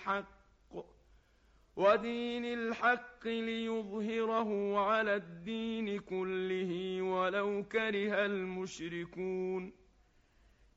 الحق ليظهره على الدين كله ولو كره المشركون